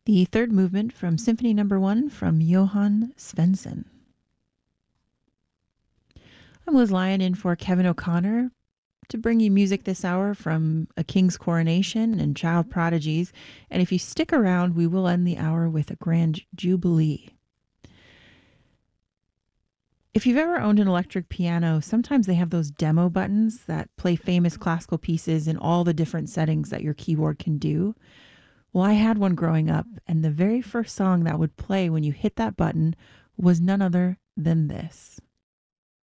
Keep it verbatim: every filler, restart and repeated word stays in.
The third movement from Symphony Number One from Johann Svensson. I'm Liz Lyon in for Kevin O'Connor to bring you music this hour from A King's Coronation and Child Prodigies. And if you stick around, we will end the hour with a grand jubilee. If you've ever owned an electric piano, sometimes they have those demo buttons that play famous classical pieces in all the different settings that your keyboard can do. Well, I had one growing up, and the very first song that would play when you hit that button was none other than this.